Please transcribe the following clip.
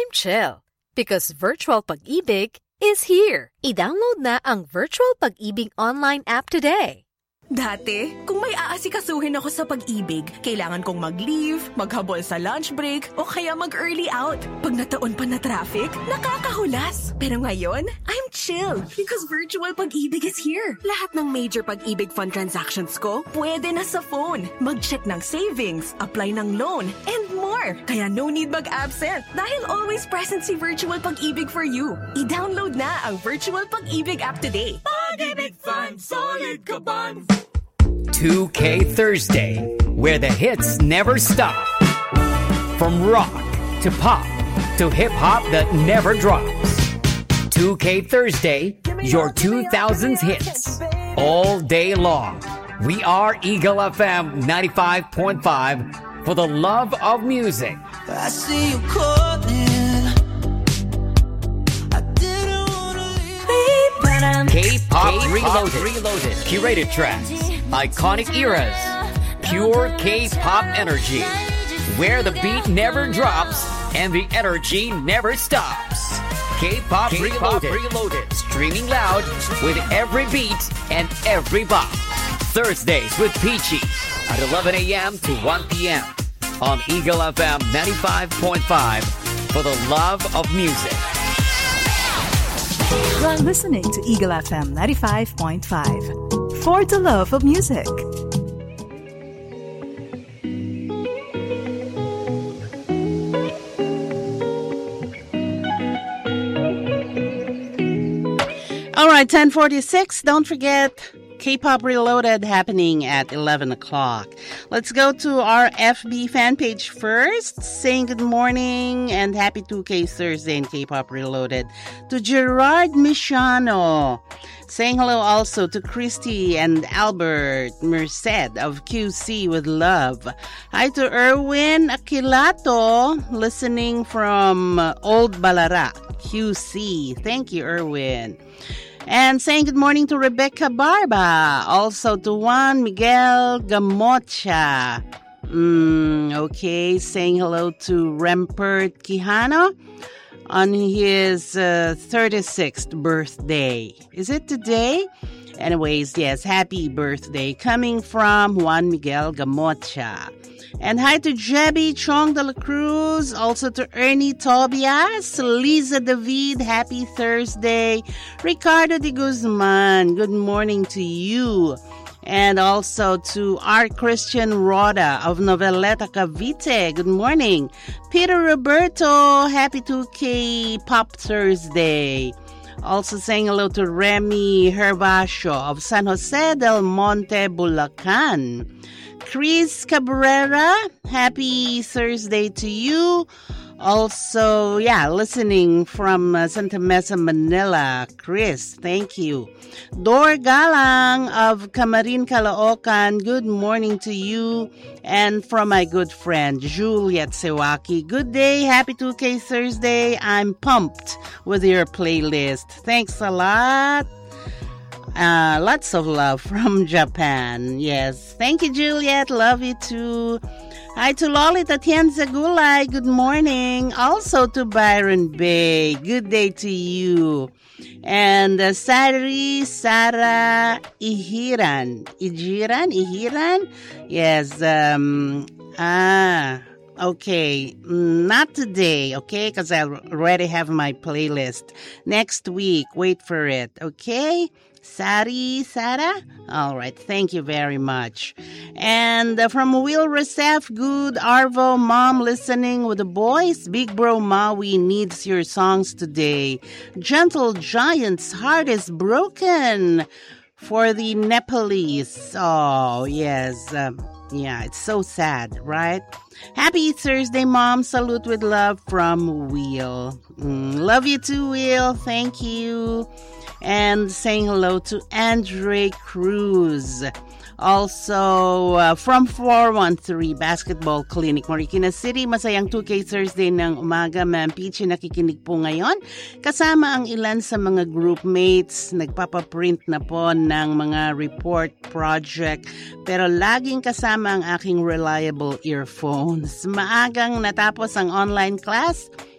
I'm chill. Because Virtual Pag-ibig is here. I-download na ang Virtual Pag-ibig online app today. Dati, kung may aasikasuhin ako sa pag-ibig, kailangan kong mag-leave, maghabol sa lunch break, o kaya mag-early out. Pag nataon pa na traffic, nakakahulas. Pero ngayon, I'm chill because Virtual Pag-ibig is here. Lahat ng major pag-ibig fund transactions ko, pwede na sa phone. Mag-check ng savings, apply ng loan, and more. Kaya no need mag-absent dahil always present si Virtual Pag-ibig for you. I-download na ang Virtual Pag-ibig app today. Pag-ibig Fund, solid ka band! 2K Thursday, where the hits never stop. From rock to pop to hip-hop that never drops. 2K Thursday, your 2000s hits. All day long. We are Eagle FM 95.5 for the love of music. I see you calling. I didn't wanna leave, but I'm K-pop reloaded. Curated tracks. Iconic eras. Pure K-pop energy. Where the beat never drops and the energy never stops. K-pop reloaded. Streaming loud with every beat and every bop. Thursdays with Peachy at 11 a.m. to 1 p.m. on Eagle FM 95.5 for the love of music. You're listening to Eagle FM 95.5 for the love of music. All right, 10:46. Don't forget K-Pop Reloaded happening at 11 o'clock. Let's go to our FB fan page first, saying good morning and happy 2K Thursday in K-Pop Reloaded to Gerard Michano. Saying hello also to Christy and Albert Merced of QC with love. Hi to Erwin Aquilato, listening from Old Balara, QC. Thank you, Erwin. And saying good morning to Rebecca Barba. Also to Juan Miguel Gamocha. Okay, saying hello to Rempert Quijano on his 36th birthday. Is it today? Anyways, yes, happy birthday. Coming from Juan Miguel Gamocha. And hi to Jebby Chong de la Cruz, also to Ernie Tobias, Liza David, happy Thursday, Ricardo de Guzman, good morning to you. And also to R. Christian Roda of Noveleta Cavite, good morning. Peter Roberto, happy 2K Pop Thursday. Also saying hello to Remy Herbacio of San Jose del Monte, Bulacan. Chris Cabrera, happy Thursday to you. Also, listening from Santa Mesa, Manila. Chris, thank you. Dor Galang of Camarin, Caloocan, good morning to you. And from my good friend, Juliet Sewaki, good day, happy 2K Thursday. I'm pumped with your playlist. Thanks a lot. Lots of love from Japan. Yes. Thank you, Juliet. Love you too. Hi to Lolita Tienza Gulay. Good morning. Also to Byron Bay. Good day to you. And Sari Sara Ihiran. Ihiran? Yes. Okay, not today, okay? Because I already have my playlist. Next week, wait for it, okay? Sarah? All right, thank you very much. And from Will Resef, good Arvo mom listening with the boys. Big Bro Maui needs your songs today. Gentle Giant's heart is broken for the Nepalese. Oh, yes. It's so sad, right? Happy Thursday, Mom. Salute with love from Will. Love you too, Will. Thank you. And saying hello to Andre Cruz. Also, from 413 Basketball Clinic, Marikina City, masayang 2K Thursday ng umaga. Ma'am Peachy, nakikinig po ngayon. Kasama ang ilan sa mga group mates, nagpapaprint na po ng mga report project. Pero laging kasama ang aking reliable earphones. Maagang natapos ang online class.